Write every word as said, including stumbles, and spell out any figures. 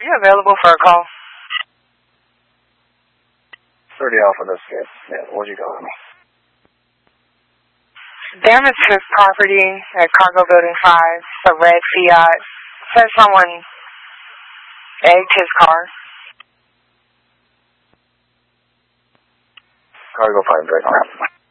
you available for a call? thirty Alpha, this kid. Yeah, what'd you call me? Damage to property at Cargo Building five, a red Fiat. Says someone egged his car. Cargo five, right now.